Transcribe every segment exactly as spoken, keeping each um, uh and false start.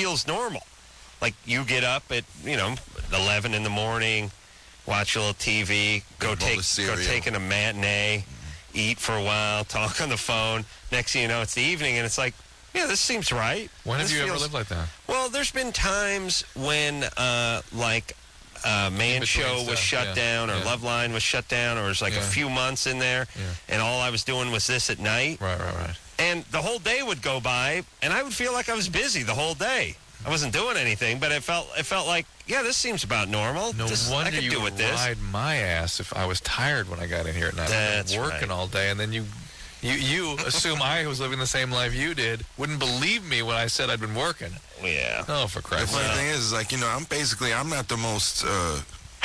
feels normal. Like you get up at, you know, eleven in the morning, watch a little T V, go take go taking a matinee, mm-hmm. eat for a while, talk on the phone. Next thing you know, it's the evening, and it's like, yeah, this seems right. When this have you feels... ever lived like that? Well, there's been times when, uh, like, uh, Man Show was shut yeah. down, or yeah. Loveline was shut down, or it was like yeah. a few months in there, yeah. and all I was doing was this at night. Right, right, right. And the whole day would go by, and I would feel like I was busy the whole day. I wasn't doing anything, but it felt it felt like, yeah, this seems about normal. No this, wonder I could you do with would this. ride my ass if I was tired when I got in here at night. That's I've been working right. all day, and then you, you, you assume I was living the same life you did. Wouldn't believe me when I said I'd been working. Yeah. Oh, for Christ's sake. The funny well. thing is, is, like, you know, I'm basically, I'm not the most uh,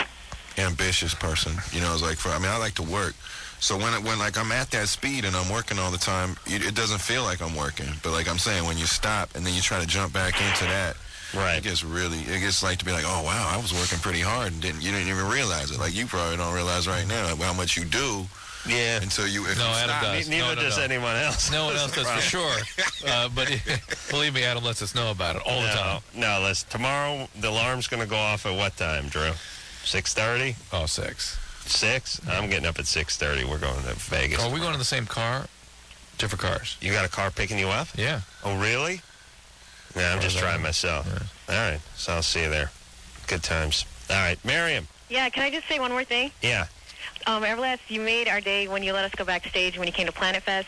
ambitious person. You know, it's like, for, I mean, I like to work. So when, it, when like, I'm at that speed and I'm working all the time, it, it doesn't feel like I'm working. But like I'm saying, when you stop and then you try to jump back into that, right. it gets really, it gets like to be like, oh, wow, I was working pretty hard and didn't, you didn't even realize it. Like, you probably don't realize right now how much you do. Yeah. Until you, if no, you Adam stop. does. Neither no, no, does no. anyone else. No one else does for sure. Uh, but believe me, Adam lets us know about it all no, the time. No, listen, tomorrow the alarm's going to go off at what time, Drew? six thirty? Oh, six. six? I'm getting up at six thirty. We're going to Vegas. Are we going in the same car? Different cars. You got a car picking you up? Yeah. Oh, really? Yeah, I'm just driving myself. Yeah. All right, so I'll see you there. Good times. All right, Miriam. Yeah, can I just say one more thing? Yeah. Um, Everlast, you made our day when you let us go backstage when you came to Planet Fest.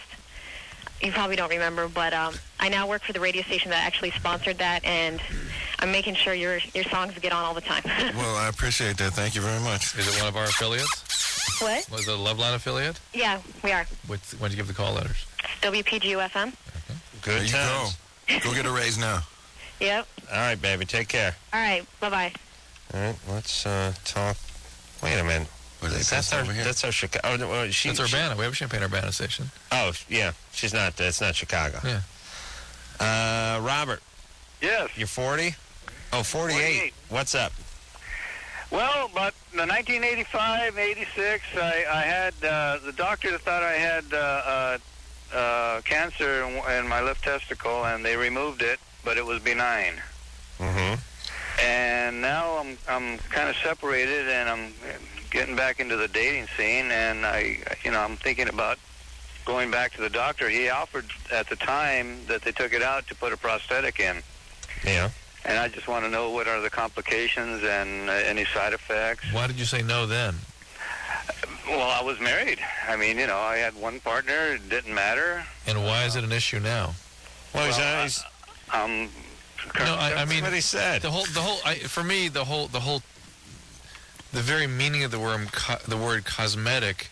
You probably don't remember, but um, I now work for the radio station that actually sponsored that, and I'm making sure your your songs get on all the time. Well, I appreciate that. Thank you very much. Is it one of our affiliates? What? Was it a Loveline affiliate? Yeah, we are. What's, when did you give the call letters? W P G U F M. Okay. Good there you times. go. Go get a raise now. Yep. All right, baby. Take care. All right. Bye-bye. All right, let's uh, talk. Wait a minute. What is that's our over here? that's our Chicago. Oh, no, well, she, That's Urbana. We have a Champaign-Urbana station. Oh, yeah. She's not. It's not Chicago. Yeah. Uh, Robert. Yes. You're forty? Oh, forty-eight. forty-eight. What's up? Well, but in nineteen eighty-five, eighty-six, I, I had, uh, the doctor thought I had uh, uh, uh, cancer in, in my left testicle, and they removed it, but it was benign. Mm-hmm. And now I'm I'm kind of separated, and I'm getting back into the dating scene, and I, you know, I'm thinking about going back to the doctor. He offered at the time that they took it out to put a prosthetic in. Yeah. And I just want to know what are the complications and uh, any side effects. Why did you say no then? Well, I was married. I mean, you know, I had one partner. It didn't matter. And why is it an issue now? Well, he's, Well, uh, he's Um, No, I, I that's mean, what he said. the whole, the whole. I, for me, the whole, the whole, the very meaning of the word, co- the word cosmetic,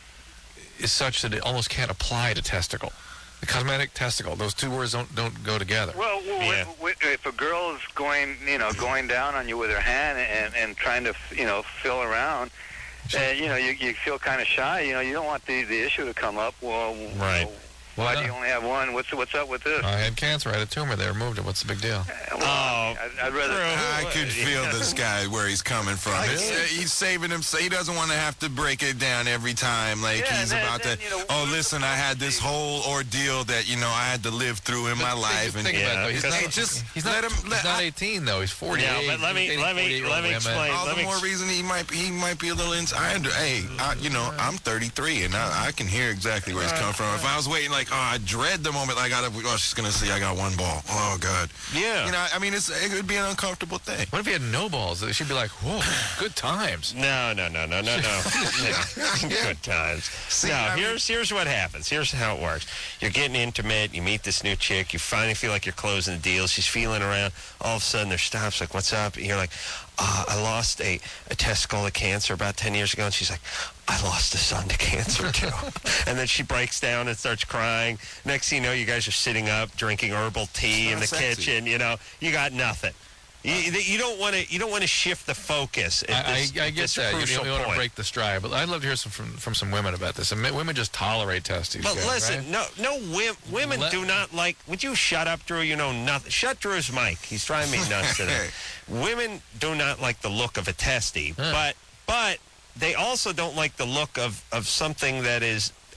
is such that it almost can't apply to testicle. The cosmetic testicle; those two words don't don't go together. well, well Yeah. w- w- if a girl is going, you know, going down on you with her hand and, and trying to, you know, fill around, and you know, you, you feel kind of shy. You know, you don't want the, the issue to come up. Well, Right. why Well, do you only have one? What's what's up with this? I had cancer. I had a tumor. They removed it. What's the big deal? Well, Oh, I'd, I'd rather. I could feel this guy where he's coming from. He's, uh, he's saving him. He doesn't want to have to break it down every time. Like Yeah, he's and then- about then, to. you know, oh, listen, I had this whole ordeal that you know I had to live through in my But life. Think, And think Yeah, about it, though. He's because- not, Hey, just he's let not, him- let- he's not I- eighteen though. He's forty-eight. Yeah, but let me- He's dating let me- forty-eight-year-old let me women. explain. all let the me more ex- reason he might he might be a little ins. I under, hey, I, you know, I'm thirty-three and I, I can hear exactly where he's coming from. If I was waiting, like, oh, I dread the moment I got to. Oh, she's gonna see I got one ball. Oh God. Yeah. You know, I mean, it's it would be an uncomfortable thing. What if he had no balls? She'd be like, "Whoa, good times." No, no, no, no, no, no. No. Good times. See, no, I mean- here's here's what happens. Here's how it works. You're getting intimate. You meet this new chick. You finally feel like you're closing the deal. She's feeling around. All of a sudden, there stops. Like, what's up? And you're like, uh, I lost a, a testicle to cancer about ten years ago. And she's like, I lost a son to cancer, too. And then she breaks down and starts crying. Next thing you know, you guys are sitting up, drinking herbal tea It's in the not sexy. kitchen. You know, you got nothing. You, you don't want to. You don't want to shift the focus. At I, this, I, I at get this that. You, crucial you want to point. break the stride, but I'd love to hear some from, from some women about this. And women just tolerate testes. But guys, listen, right? no, no, wim, women Let- do not like. Would you shut up, Drew? You know nothing. Shut Drew's mic. He's driving me nuts today. Women do not like the look of a testy, Huh. but but they also don't like the look of of something that is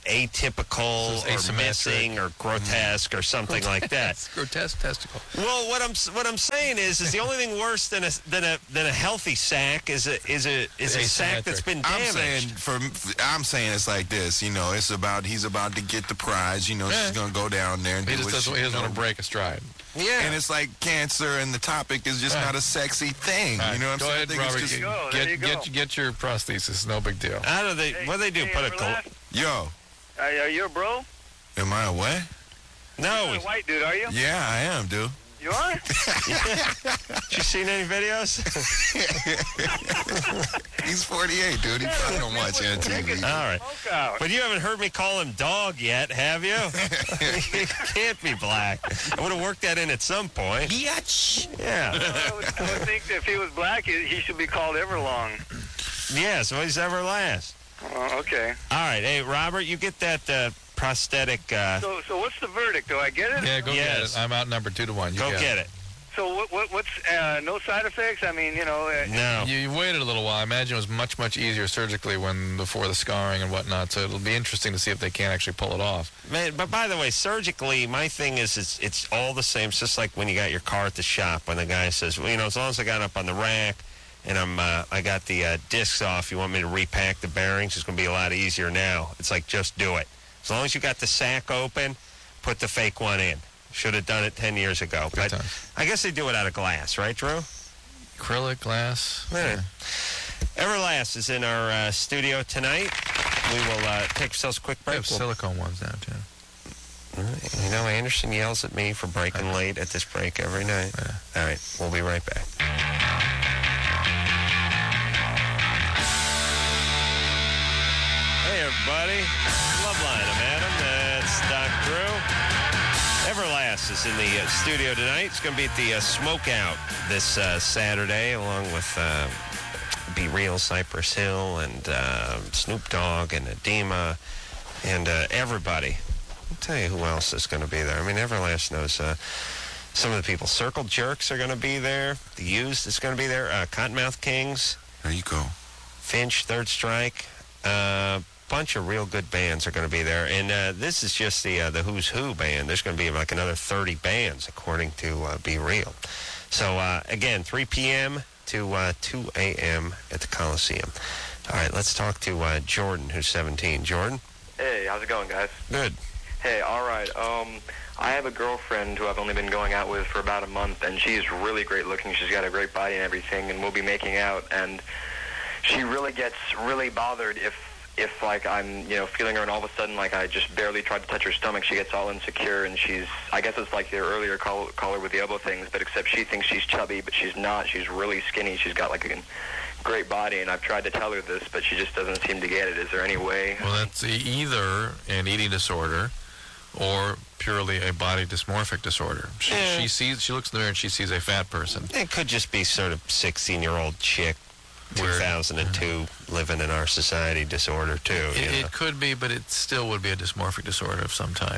atypical So it's or asymmetric. missing or grotesque or something like that. It's grotesque testicle. Well, what I'm what I'm saying is, is the only thing worse than a than a than a healthy sack is a is a is a sack that's been I'm damaged. saying for I'm saying it's like this. You know, it's about he's about to get the prize. You know, Yeah. she's gonna go down there and He do just what doesn't, she- he doesn't you want to know. break a stride. Yeah, And it's like cancer, and the topic is just Right. not a sexy thing. All right, You know what go I'm saying? ahead, I think it's Robert. just- Get, Go, there you get, go. get your prosthesis. No big deal. how do they? Hey, what do they do? hey, Put a col- Everlast, Yo, Are, are you a bro? am I away? no. You're a white dude, are you? Yeah, I am, dude. You are? You seen any videos? He's forty-eight, dude. He probably don't watch M T V. All right. Smoke out. But you haven't heard me call him dog yet, have you? He can't be black. I would have worked that in at some point. Biatch. Yeah. I would, I would think that if he was black, he, he should be called Everlong. Yeah, so he's Everlast. Oh, okay. All right. Hey, Robert, you get that uh, prosthetic. Uh, So, so what's the verdict? Do I get it? Yeah, go Yes. get it. I'm out number two to one. You go got get it. So, what, what, what's uh, no side effects? I mean, you know. Uh, No. You, you waited a little while. I imagine it was much, much easier surgically when before the scarring and whatnot. So it'll be interesting to see if they can actually pull it off. Man, but by the way, surgically, my thing is it's, it's all the same. It's just like when you got your car at the shop when the guy says, well, you know, as long as I got up on the rack and I'm uh, I got the uh, discs off, you want me to repack the bearings? It's going to be a lot easier now. It's like, just do it. As long as you got the sack open, put the fake one in. Should have done it ten years ago. Good But times. I guess they do it out of glass, right, Drew? Acrylic, glass. Yeah. Everlast is in our uh, studio tonight. We will uh, take ourselves a quick They break. have We'll- silicone ones now, too. You know, Anderson yells at me for breaking late at this break every night. Yeah. All right, we'll be right back. Hey, everybody. Loveline, I'm Adam. That's Doc Drew. Everlast is in the uh, studio tonight. It's going to be at the uh, Smokeout this uh, Saturday, along with uh, Be Real, Cypress Hill, and uh, Snoop Dogg, and Edema, and uh, everybody. I'll tell you who else is going to be there. I mean, Everlast knows uh, some of the people. Circle Jerks are going to be there. The Used is going to be there. Uh, Cottonmouth Kings, There you go. Finch, Third Strike. A uh, bunch of real good bands are going to be there. And uh, this is just the uh, the Who's Who band. There's going to be like another thirty bands, according to uh, Be Real. So, uh, again, three p.m. to uh, two a.m. at the Coliseum. All right, let's talk to uh, Jordan, who's seventeen. Jordan? Hey, how's it going, guys? Good. Hey, all right. Um, I have a girlfriend who I've only been going out with for about a month, and she's really great looking. She's got a great body and everything, and we'll be making out. And she really gets really bothered if, if like I'm, you know, feeling her, and all of a sudden, like I just barely tried to touch her stomach. She gets all insecure, and she's, I guess it's like your earlier call, caller with the elbow things, but except she thinks she's chubby, but she's not. She's really skinny. She's got like a great body, and I've tried to tell her this, but she just doesn't seem to get it. Is there any way? Well, that's e- either an eating disorder or purely a body dysmorphic disorder. She, Yeah. she sees, she looks in the mirror and she sees a fat person. It could just be sort of sixteen-year-old chick, two Weird. thousand two, living in our society disorder, too. It, you know? it could be, but it still would be a dysmorphic disorder of some type.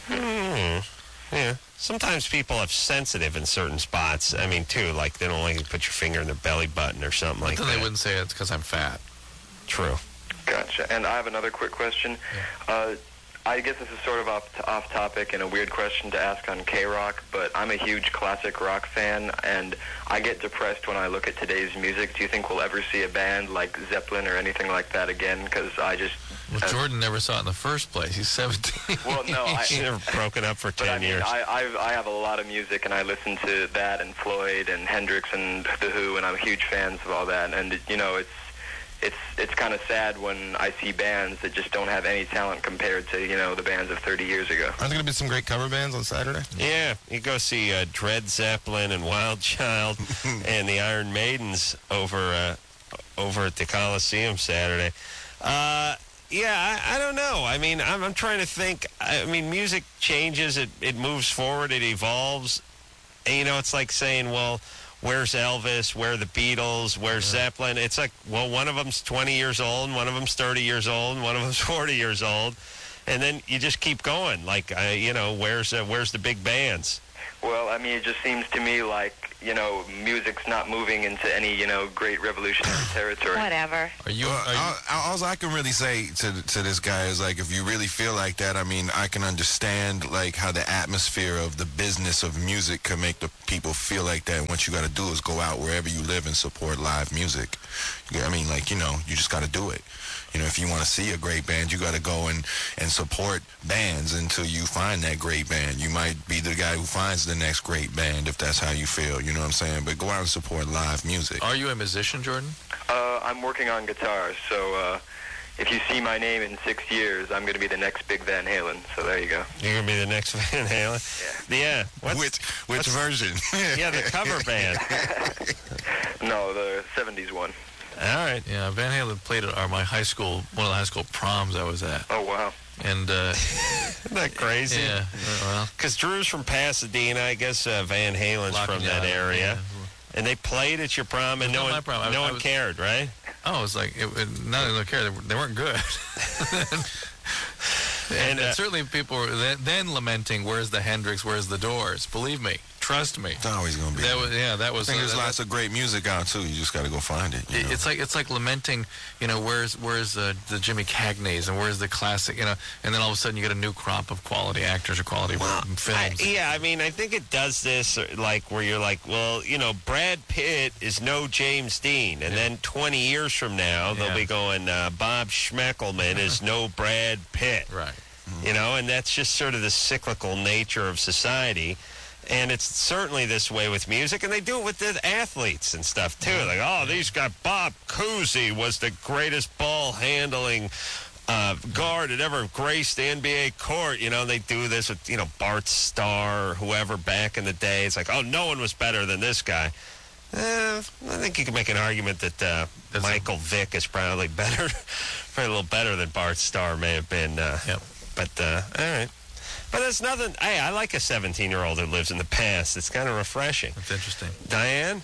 Hmm. Yeah. Sometimes people have sensitive in certain spots. I mean, too, like they don't like you to put your finger in their belly button or something like then that. they wouldn't say it's because I'm fat. True. Gotcha. And I have another quick question. Uh, I guess this is sort of off, off topic and a weird question to ask on K-Rock, but I'm a huge classic rock fan, and I get depressed when I look at today's music. Do you think we'll ever see a band like Zeppelin or anything like that again? Because I just... Well, uh, Jordan never saw it in the first place. He's seventeen. Well, no, I... She's never broken up for But ten I mean, years. I, I I have a lot of music, and I listen to that and Floyd and Hendrix and The Who, and I'm huge fans of all that. And you know, it's it's it's kind of sad when I see bands that just don't have any talent compared to you know the bands of thirty years ago. Aren't there going to be some great cover bands on Saturday? Yeah, you go see uh, Dred Zeppelin and Wild Child and the Iron Maidens over uh, over at the Coliseum Saturday. Uh, yeah, I, I don't know. I mean, I'm, I'm trying to think. I mean, music changes. It, it moves forward. It evolves. And, you know, it's like saying, well, where's Elvis? Where are the Beatles? Where's Zeppelin? It's like, well, one of them's twenty years old, and one of them's thirty years old, and one of them's forty years old. And then you just keep going. Like, uh, you know, where's uh, where's the big bands? Well, I mean, it just seems to me like, you know, music's not moving into any, you know, great revolutionary territory. Whatever. Are you? Well, Are you all, all I can really say to to this guy is like, if you really feel like that, I mean, I can understand like how the atmosphere of the business of music can make the people feel like that. And what you got to do is go out wherever you live and support live music. I mean, like, you know, you just got to do it. You know, if you want to see a great band, you got to go and, and support bands until you find that great band. You might be the guy who finds the next great band if that's how you feel, you know what I'm saying? But go out and support live music. Are you a musician, Jordan? Uh, I'm working on guitar, so uh, if you see my name in six years, I'm going to be the next big Van Halen. So there you go. You're going to be the next Van Halen? Yeah. Yeah. What's, Which which version? yeah, the cover band. No, the seventies one. All right. Yeah, Van Halen played at our, my high school, one of the high school proms I was at. Oh, wow. And, uh, Isn't that crazy? yeah, uh, well, Because Drew's from Pasadena. I guess uh, Van Halen's La from that Cañada, area. yeah. And they played at your prom, and It was no not one, my prom. I was- no I one was- cared, right? Oh, it was like, it, it, none of them cared. They, were- they weren't good. and And, uh, and certainly people were then, then lamenting, where's the Hendrix, where's the Doors? Believe me. Trust me. It's always going to be. That was, yeah, that was... I think there's uh, lots of great music out, too. You just got to go find it. you It- know? It's like it's like lamenting, you know, where's where's uh, the Jimmy Cagneys and where's the classic, you know, and then all of a sudden you get a new crop of quality actors or quality I, films. yeah, I mean, I think it does this, uh, like, where you're like, well, you know, Brad Pitt is no James Dean. And then twenty years from now, they'll Yeah. be going, uh, Bob Schmeckelman is no Brad Pitt. Right. You know, and that's just sort of the cyclical nature of society. And it's certainly this way with music, and they do it with the athletes and stuff, too. Like, oh, these guys, Bob Cousy was the greatest ball-handling uh, guard that ever graced the N B A court. You know, they do this with, you know, Bart Starr or whoever back in the day. It's like, oh, no one was better than this guy. Eh, I think you can make an argument that uh, That's Michael Vick is probably better, probably a little better than Bart Starr may have been. Uh, Yep. But, uh, all right. But there's nothing, hey, I like a seventeen-year-old who lives in the past. It's kind of refreshing. That's interesting. Diane,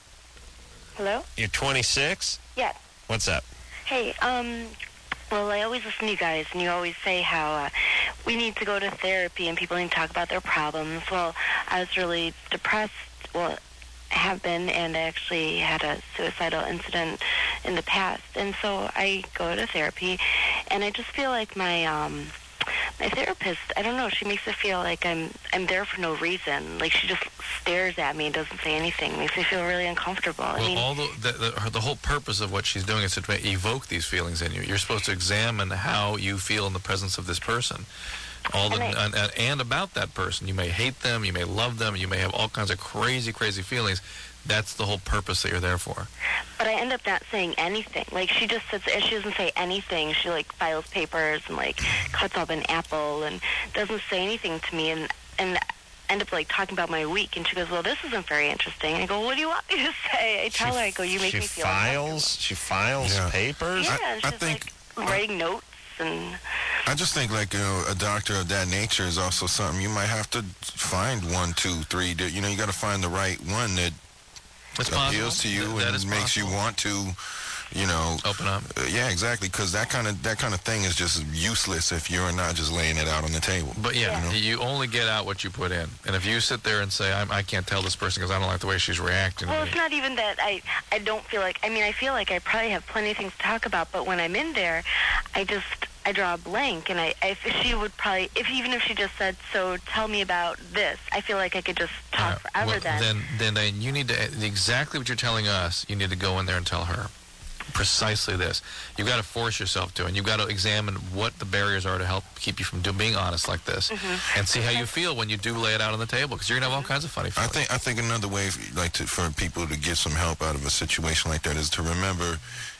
Hello? you're twenty-six? Yes. What's up? Hey, um, well, I always listen to you guys, and you always say how uh, we need to go to therapy and people need to talk about their problems. Well, I was really depressed, well, I have been, and I actually had a suicidal incident in the past. And so I go to therapy, and I just feel like my, um, my therapist, I don't know, she makes it feel like I'm I'm there for no reason. Like she just stares at me and doesn't say anything. Makes me feel really uncomfortable. I Well, mean, all the, the, the, her- the whole purpose of what she's doing is to evoke these feelings in you. You're supposed to examine how you feel in the presence of this person. All the, And I- and, and, and about that person. You may hate them, you may love them, you may have all kinds of crazy, crazy feelings. That's the whole purpose that you're there for. but I end up not saying anything. Like she just sits, she doesn't say anything. She like files papers and like cuts up an apple and doesn't say anything to me. And and end up like talking about my week. And she goes, "Well, this isn't very interesting." And I go, "What do you want me to say?" I tell her, I go, "You make she me feel files, She files Yeah. papers? Yeah, I- and I she's think- like writing notes and I just think, like, you know, a doctor of that nature is also something you might have to find one, two, three. that- You know, you got to find the right one that It's appeals possible. to you That- that and is makes you possible. want to, you know, Open up. uh, yeah, exactly. Because that kind of that kind of thing is just useless if you're not just laying it out on the table. But yeah, Yeah. you only get out what you put in. And if you sit there and say, I'm, I can't tell this person because I don't like the way she's reacting well, to it's me. not even that I I don't feel like. I mean, I feel like I probably have plenty of things to talk about. But when I'm in there, I just I draw a blank, and I if she would probably if even if she just said, "So tell me about this," I feel like I could just talk All right, forever. well, then. then, then, then you need to, exactly what you're telling us, you need to go in there and tell her precisely this. You've got to force yourself to, and you've got to examine what the barriers are to help keep you from do, being honest like this, Mm-hmm. and see how you feel when you do lay it out on the table, because you're going to have all kinds of funny I feelings. think I think another way, like, to, for people to get some help out of a situation like that is to remember.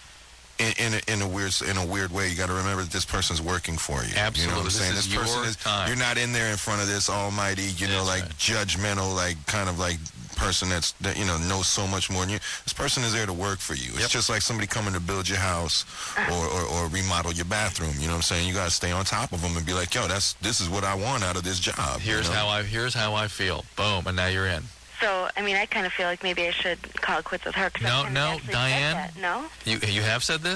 In, in, a, in a weird in a weird way, you got to remember that this person's working for you. You know Absolutely. what I'm This saying? is This person your is. time. You're not in there in front of this almighty, you know, That's like right. judgmental, like kind of like person that's that you know knows so much more than you. This person is there to work for you. It's Yep. just like somebody coming to build your house or, or, or remodel your bathroom. You know what I'm saying? You got to stay on top of them and be like, yo, that's this is what I want out of this job. you Here's know? how I here's how I feel. Boom, and now you're in. So, I mean, I kind of feel like maybe I should call it quits with her. 'cause I No, kinda no, actually said Diane? that. No? You you have said this?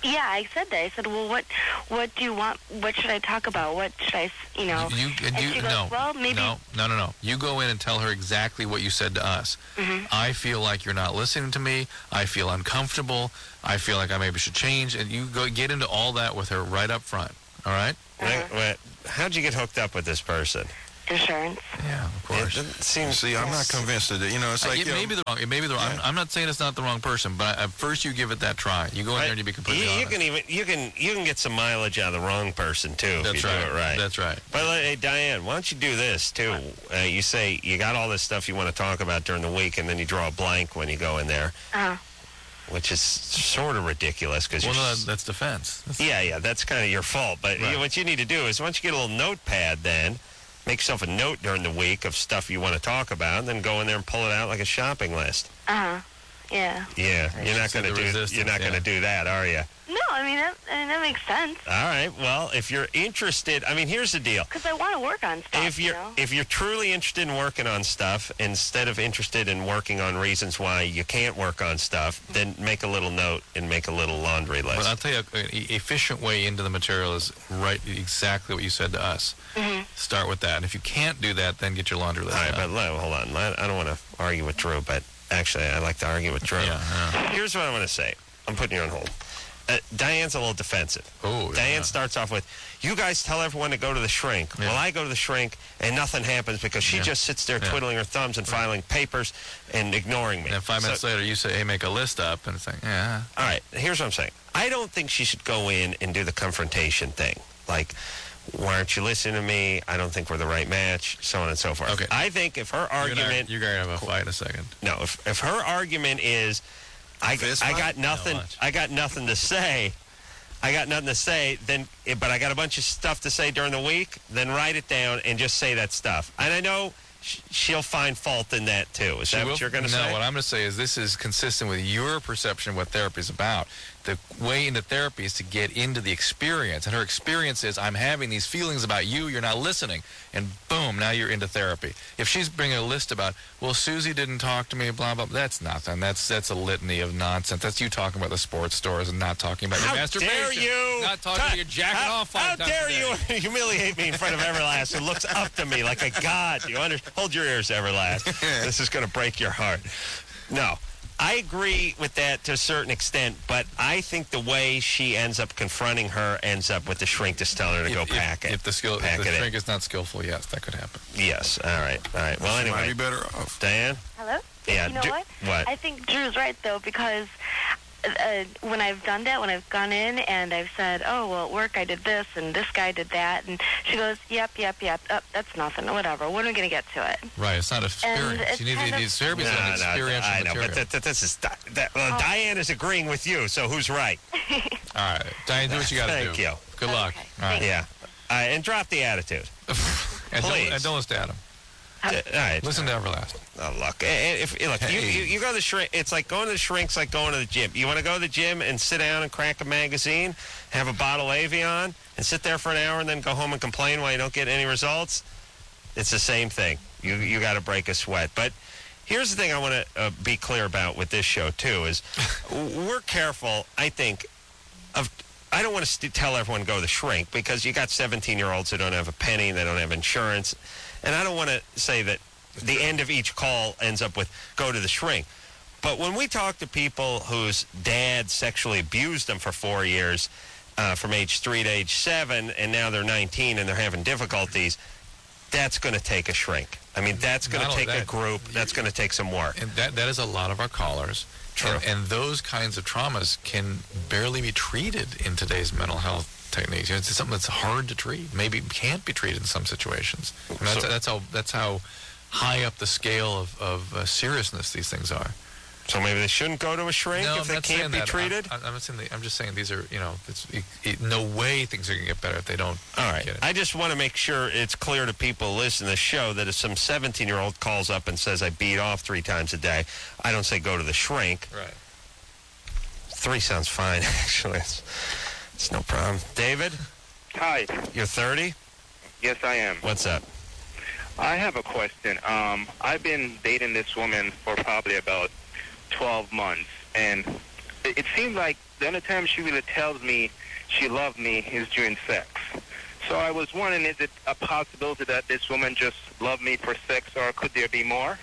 Yeah, I said that. I said, well, what what do you want? What should I talk about? What should I, s- you know? You, you, and and you she goes, no, well, maybe. no, no, no, no. You go in and tell her exactly what you said to us. Mhm. I feel like you're not listening to me. I feel uncomfortable. I feel like I maybe should change. And you go get into all that with her right up front. All right? Wait, wait, how'd you get hooked up with this person? Insurance. Yeah, of It course. doesn't seem. See, I'm not convinced that you know. It's like it yo, may be the wrong. It may be the wrong. I'm, Yeah. I'm not saying it's not the wrong person, but at first you give it that try. You go in there and you be completely you, you honest. can even you can you can get some mileage out of the wrong person too if That's you right. do it right. That's right. But uh, hey, Diane, why don't you do this too? Uh, you say you got all this stuff you want to talk about during the week, and then you draw a blank when you go in there, Uh-huh. which is sort of ridiculous because Well, you're. no, s- that's defense. That's, yeah, yeah, that's kind of your fault. But Right. you, what you need to do is once you get a little notepad, then make yourself a note during the week of stuff you want to talk about, and then go in there and pull it out like a shopping list. Uh-huh. Yeah. Yeah, you're not see going to the do. resistance, You're not going yeah. to do that, are you? No, I mean, that, I mean, that makes sense. All right. Well, if you're interested, I mean, here's the deal. Because I want to work on stuff, If you you're know? if you're truly interested in working on stuff instead of interested in working on reasons why you can't work on stuff, then make a little note and make a little laundry list. But I'll tell you, an e- efficient way into the material is write exactly what you said to us. Mhm. Start with that. And if you can't do that, then get your laundry list All right, done. but let- hold on. I I don't want to argue with Drew, but actually, I like to argue with Drew. Yeah, yeah. Here's what I want to say. I'm putting you on hold. Uh, Diane's a little defensive. Oh, Diane yeah. starts off with, you guys tell everyone to go to the shrink. Yeah. Well, I go to the shrink, and nothing happens because she Yeah. just sits there Yeah. twiddling her thumbs and filing papers and ignoring me. And then five So- minutes later, you say, hey, make a list up. And it's like, yeah. All right, here's what I'm saying. I don't think she should go in and do the confrontation thing. Like, why aren't you listening to me? I don't think we're the right match, so on and so forth. Okay. I think if her argument... You're going to have a fight in a second. No, if, if her argument is, I, Fist I fight? got nothing, watch. I got nothing to say, I got nothing to say, then, eh, but I got a bunch of stuff to say during the week, then write it down and just say that stuff. And I know sh- she'll find fault in that too. Is She that will- what you're going to no, say? what I'm going to say is this is consistent with your perception of what therapy is about. The way into therapy is to get into the experience. And her experience is, I'm having these feelings about you, you're not listening. And boom, now you're into therapy. If she's bringing a list about, well, Susie didn't talk to me, blah, blah, that's nothing. That's that's a litany of nonsense. That's you talking about the sports stores and not talking about How your masturbation. dare you? Not talking about your jacking how, off five How times dare a day. you humiliate me in front of Everlast who looks up to me like a god? You under, hold your ears, Everlast. This is going to break your heart. No. I agree with that to a certain extent, but I think the way she ends up confronting her ends up with the shrink just telling her to If- go if- pack it. If the skill, Pack if the it in. shrink is not skillful, yes, that could happen. Yes. All right. All right. Well, She might anyway. be better off. Diane? Hello? Yeah. You know do- what? What? I think Drew's right, though, because uh, when I've done that, when I've gone in and I've said, oh, well, at work I did this and this guy did that, and she goes, yep, yep, yep, oh, that's nothing, whatever. When are we going to get to it? Right, it's not experience. it's You need, kind you of- need therapy is No, an no, experiential I know, material. but that, that, this is Di- that, well, Diane is agreeing with you. So who's right? All right, Diane, do what you got to do. Thank you. Good luck. Okay, All right. Yeah. All right, and drop the attitude. And don't, Please. and don't listen to Adam. Uh, All right. Listen to Everlast. Oh, look, eh, if, eh, look, you, Hey. you, you go to the shrink. It's like going to the shrinks, like going to the gym. You want to go to the gym and sit down and crack a magazine, have a bottle of Avion, and sit there for an hour, and then go home and complain why you don't get any results. It's the same thing. You you got to break a sweat. But here's the thing I want to uh, be clear about with this show too is we're careful. I think of. I don't want to st- tell everyone to go to the shrink because you got seventeen-year-olds who don't have a penny, they don't have insurance, and I don't want to say that the end of each call ends up with go to the shrink. But when we talk to people whose dad sexually abused them for four years, uh, from age three to age seven, and now they're nineteen and they're having difficulties, that's going to take a shrink. I mean, that's going to Not only take a that, group. That's going to take some work. And that, that is a lot of our callers. True. And, and those kinds of traumas can barely be treated in today's mental health techniques. It's something that's hard to treat. Maybe can't be treated in some situations. And that's, So- that's how that's how high up the scale of, of uh, seriousness these things are. So maybe they shouldn't go to a shrink No, if I'm they not can't saying be that. treated? I'm, I'm, not saying that. I'm just saying these are, you know, it's, it, it, no way things are going to get better if they don't All right. get it. I just want to make sure it's clear to people listening to the show that if some seventeen-year-old calls up and says, I beat off three times a day, I don't say go to the shrink. Right. Three sounds fine, actually. It's, it's no problem. David, Hi. you're thirty? Yes, I am. What's up? I have a question. Um, I've been dating this woman for probably about twelve months, and it, it seemed like the only time she really tells me she loved me is during sex. So I was wondering, is it a possibility that this woman just loved me for sex, or could there be more?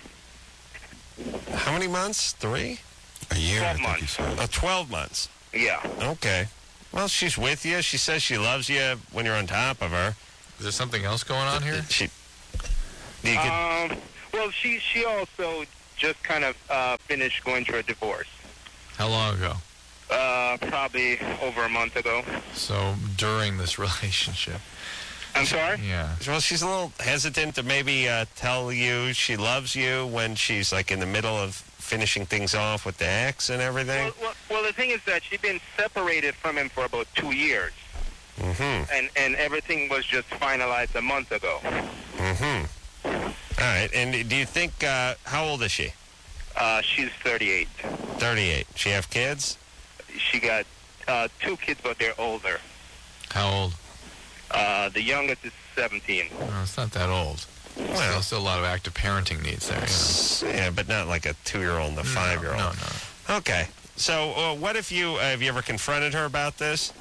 How many months? Three? A year, I twelve think you months. said. Oh, twelve months. Yeah. Okay. Well, she's with you. She says she loves you when you're on top of her. Is there something else going on here? She. Do you get, Um, well, she she also just kind of uh, finished going through a divorce. How long ago? Uh, probably over a month ago. So during this relationship. I'm sorry? Yeah. well, she's a little hesitant to maybe uh, tell you she loves you when she's like in the middle of finishing things off with the ex and everything. Well, well, well, the thing is that she'd been separated from him for about two years, Mm-hmm. and and everything was just finalized a month ago. Mm-hmm. All right. And do you think, uh, how old is she? Uh, she's thirty-eight. thirty-eight. She have kids? She got uh, two kids, but they're older. How old? Uh, the youngest is seventeen. Oh, it's not that old. Well. Still, still a lot of active parenting needs there. You Yeah, but not like a two-year-old and a know. five-year-old. No, no. Okay. So uh, what if you, uh, have you ever confronted her about this?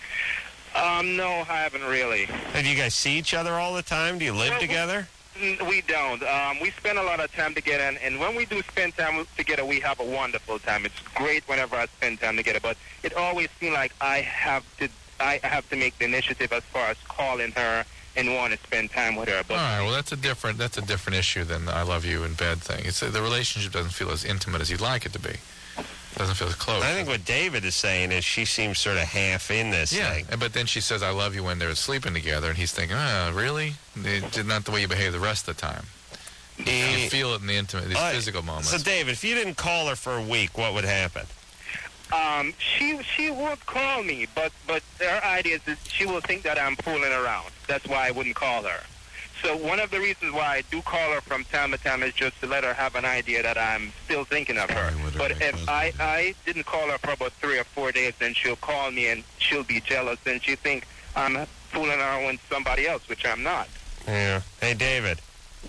Um, no, I haven't really. And do you guys see each other all the time? Do you live Well, we- together? N- We don't. Um, we spend a lot of time together, and, and when we do spend time together, we have a wonderful time. It's great whenever I spend time together, but it always seems like I have to I have to make the initiative as far as calling her and want to spend time with her. But All right. Well, that's a different that's a different issue than the "I love you" in bed thing. It's uh, the relationship doesn't feel as intimate as you'd like it to be. Doesn't feel as close. I think what David is saying is she seems sort of half in this Yeah, thing. and- but then she says, "I love you" when they're sleeping together, and he's thinking, "Ah, really? It's not the way you behave the rest of the time." You Eh, feel it in the intimate, these all right, physical moments. So, David, if you didn't call her for a week, what would happen? um, she she would call me, but but her idea is that she will think that I'm fooling around. That's why I wouldn't call her. So one of the reasons why I do call her from time to time is just to let her have an idea that I'm still thinking of her. Sorry, with her But ex-husband. if I, I didn't call her for about three or four days, then she'll call me and she'll be jealous and she'll think I'm fooling around with somebody else, which I'm not. Yeah. Hey, David.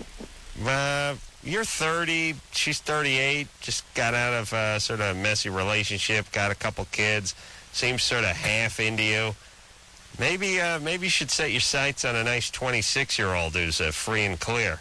Uh, you're thirty. She's thirty-eight. Just got out of uh, sort of a messy relationship. Got a couple kids. Seems sort of half into you. Maybe, uh, maybe you should set your sights on a nice twenty-six-year-old who's uh, free and clear.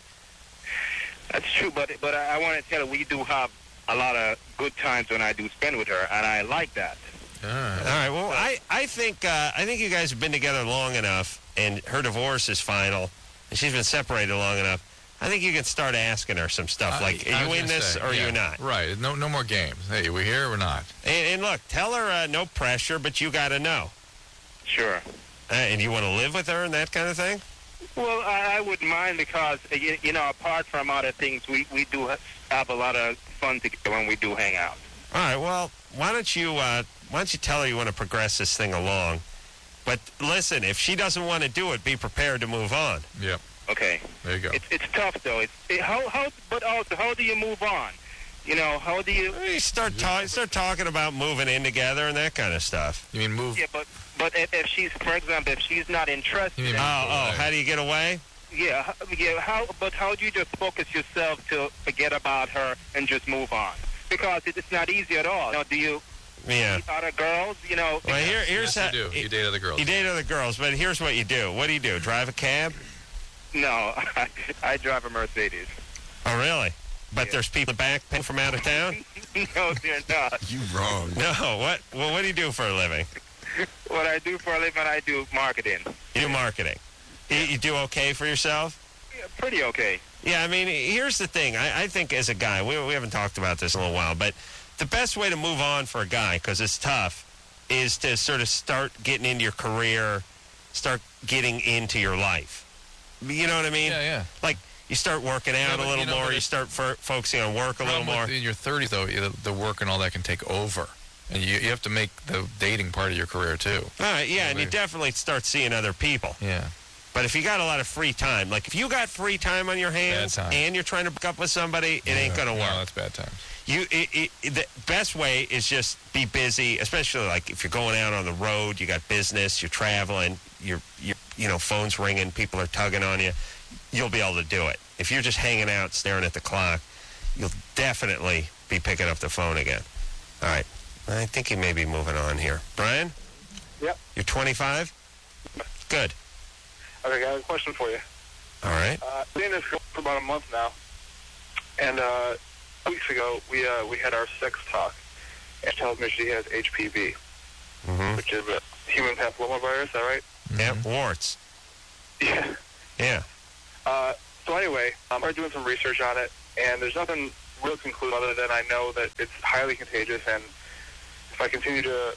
That's true, but but I, I want to tell her we do have a lot of good times when I do spend with her, and I like that. All right. All right. Well, I, I think uh, I think you guys have been together long enough, and her divorce is final, and she's been separated long enough. I think you can start asking her some stuff like, I- I "Are you was in gonna this say, or are yeah, you not?" Right. No, no more games. Hey, we here or not? And, and look, tell her uh, no pressure, but you got to know. Sure. Uh, and you want to live with her and that kind of thing? Well, I, I wouldn't mind because, uh, you, you know, apart from other things, we, we do ha- have a lot of fun together when we do hang out. All right. Well, why don't you uh, why don't you tell her you want to progress this thing along? But listen, if she doesn't want to do it, be prepared to move on. Yep. Okay. There you go. It's it's tough though. It's it, how how but also how do you move on? You know, how do you? You start talking, start talking about moving in together and that kind of stuff. You mean move? Yeah, but but if, if she's, for example, if she's not interested, You mean Oh, move oh, away. how do you get away? yeah, h- yeah. How but how do you just focus yourself to forget about her and just move on? Because it, it's not easy at all. You know, do you Yeah. meet other girls? You know. Well, here, here's Yes, how you do. You date other girls. You date other girls, but here's what you do. What do you do? Drive a cab? No, I, I drive a Mercedes. Oh, really? But Yeah. there's people back paying from out of town? No, they're not. You wrong. No. What? Well, what do you do for a living? What I do for a living, I do marketing. You do marketing. You, you do okay for yourself? Yeah, pretty okay. Yeah, I mean, here's the thing. I, I think as a guy, we, we haven't talked about this in a little while, but the best way to move on for a guy, because it's tough, is to sort of start getting into your career, start getting into your life. You know what I mean? Yeah, yeah. Like, you start working out Yeah, a but, little you know, more, but you it's- start f- focusing on work a little Problem more. with- in your thirties, though, you- the work and all that can take over, and you you have to make the dating part of your career too. All right, yeah, and you Maybe. definitely start seeing other people. Yeah. But if you got a lot of free time, like if you got free time on your hands Bad time. and you're trying to hook up with somebody, it ain't going to No, work. that's bad times. You, it, it, the best way is just be busy, especially like if you're going out on the road, you got business, you're traveling, you're, you're, you know, phone's ringing, people are tugging on you. You'll be able to do it. If you're just hanging out, staring at the clock, you'll definitely be picking up the phone again. All right. I think he may be moving on here. Brian? Yep. You're twenty-five? Good. Okay, I got a question for you. All right. Uh, I've been this girl for about a month now, and uh, weeks ago we uh, we had our sex talk, and she tells me she has H P V, Mm-hmm. which is a human papillomavirus. Is that right? Yeah, warts. Yeah. Yeah. Uh, so anyway, um, I started doing some research on it, and there's nothing real conclusive other than I know that it's highly contagious, and if I continue to,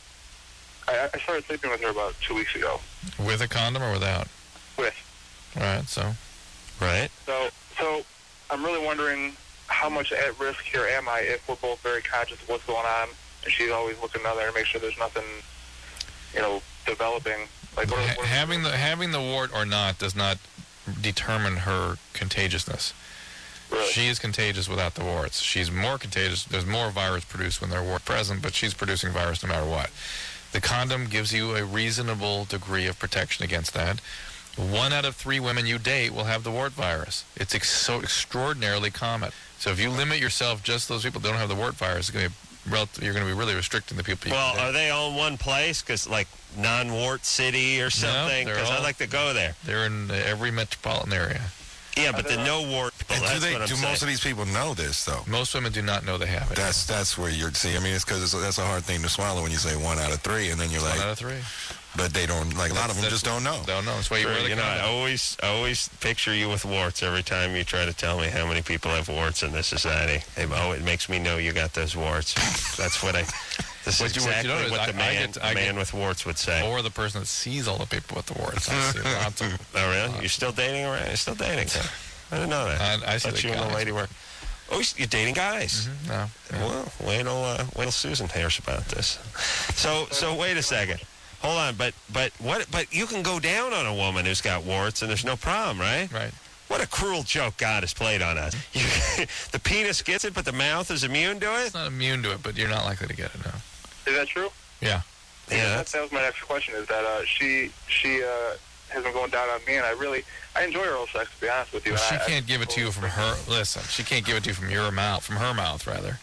I, I started sleeping with her about two weeks ago. With a condom or without? With. All right, so. Right. So, so I'm really wondering how much at risk here am I if we're both very conscious of what's going on, and she's always looking down there to make sure there's nothing, you know, developing. Like what, Ha- what, having the having the wart or not does not determine her contagiousness. Really? She is contagious without the warts. She's more contagious. There's more virus produced when there's wart present, but she's producing virus no matter what. The condom gives you a reasonable degree of protection against that. One out of three women you date will have the wart virus. It's ex- so extraordinarily common. So if you limit yourself just to those people that don't have the wart virus, it's going to be rel- you're going to be really restricting the people you Well, date. are they all in one place? Because, like, non-wart city or something? they're Because all- I'd like to go there. They're in every metropolitan area. Yeah, but the no-wart people, And do that's they, what I'm do saying. most of these people know this, though? Most women do not know they have it. That's that's where you're, see, I mean, it's because that's a hard thing to swallow when you say one out of three, and then you're One like, out of three. but they don't, like, a lot of them That's- just don't know. Don't know. That's why you Sure, wear the you know, I condom. always, I always picture you with warts every time you try to tell me how many people have warts in this society. Hey, oh, it makes me know you got those warts. That's what I. This What is you- what you exactly don't know is what I- the I man, get- I the man get- with warts would say. Or the person that sees all the people with the warts. I see lots of them. Oh, really? You're still dating around? You're still dating? I didn't know that. I, I see thought the you and the guys. lady were. Oh, you're dating guys. Mhm, no. Yeah. Well, wait till uh, wait till Susan hears about this. So so wait a second. Hold on, but but what? But you can go down on a woman who's got warts, and there's no problem, right? Right. What a cruel joke God has played on us. You, the penis gets it, but the mouth is immune to it. It's not immune to it, but you're not likely to get it now. is that true? Yeah. Yeah, that, that's, that was my next question. Is that uh, she she uh, has been going down on me, and I really I enjoy oral sex, to be honest with you. Well, she and I, can't I, give it to you from her. Listen, she can't give it to you from your mouth, from her mouth, rather.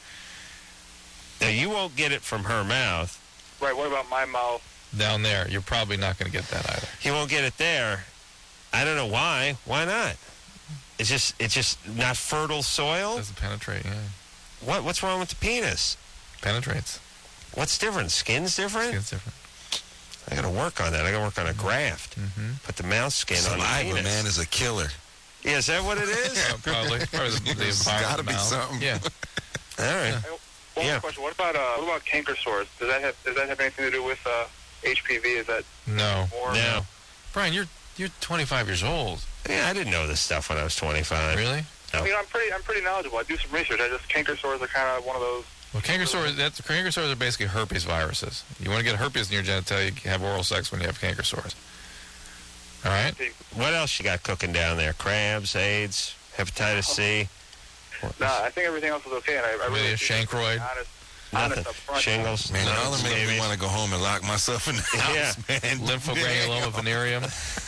now you won't get it from her mouth. Right. What about my mouth? Down there, you're probably not going to get that either. He won't get it there. I don't know why. Why not? It's just it's just not fertile soil. Doesn't penetrate. Yeah. What what's wrong with the penis? Penetrates. What's different? Skin's different. Skin's different. I got to work on that. I got to work on a graft. Mm-hmm. Put the mouse skin on the Saliva, penis. man, is a killer. Yeah, is that what it is? Uh, probably. Probably the, the It's environment gotta be mouth. something. Yeah. All right. One Yeah. more question. What about uh, what about canker sores? Does that have does that have anything to do with uh, H P V? Is that No. more? No. Brian, you're you're twenty-five years old. Yeah, I didn't know this stuff when I was twenty-five. Really? I mean, I'm pretty I'm pretty knowledgeable. I do some research. I just canker sores are kind of one of those. Well, canker sores. That's canker sores are basically herpes viruses. You want to get herpes in your genitalia, you have oral sex when you have canker sores. All right. What else you got cooking down there? Crabs, AIDS, hepatitis C? What- Nah, I think everything else is okay. And I, I really Maybe a appreciate you being chancroid? Honest, Nothing. honest up front. Shingles? Man, y'all nuts, are making me babies? want to go home and lock myself in the house, man. Lymphogranuloma venereum.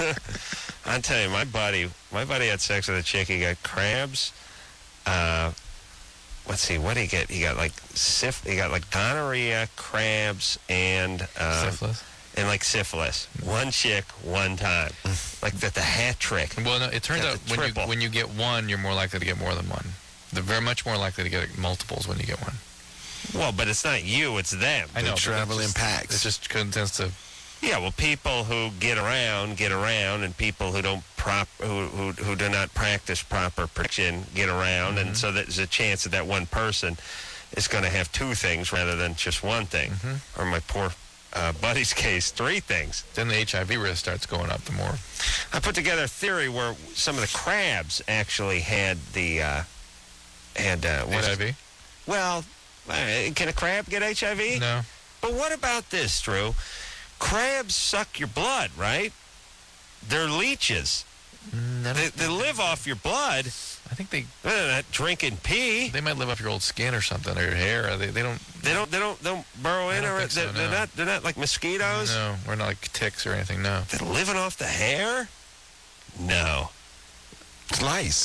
I tell you, my buddy, my buddy had sex with a chick. He got crabs. Uh, let's see, what did he get? He got like syph- He got like gonorrhea, crabs, and uh, Syphilis. and like syphilis. One chick, one time, like the, the hat trick. Well, no, it turns Got out the when you triple. when you get one, you're more likely to get more than one. They're very much more likely to get multiples when you get one. Well, but it's not you; it's them. I know. but travel it's in just- packs. It just tends to. Yeah, well, people who get around get around, and people who don't prop who who, who do not practice proper protection get around, Mm-hmm. and so there's a chance that that one person is going to have two things rather than just one thing. Mm-hmm. Or my poor uh, buddy's case, three things. Then the H I V risk starts going up the more. I put together a theory where some of the crabs actually had the uh, had uh, what H I is- V? Well, uh, can a crab get H I V? No. But what about this, Drew? Crabs suck your blood, right? They're leeches. No, They, they live off your blood. I think they They're not drinking pee. they might live off your old skin or something or your hair. They they don't. They don't. They don't. They don't burrow I in, don't or think so, they're, they're no. not. They're not like mosquitoes. No, we're not like ticks or anything. No. They're living off the hair. No. It's lice.